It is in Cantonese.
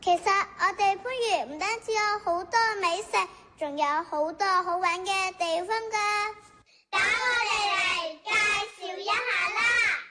其實我哋番禺唔單止有好多美食，仲有好多好玩嘅地方㗎。等我哋嚟介紹一下啦。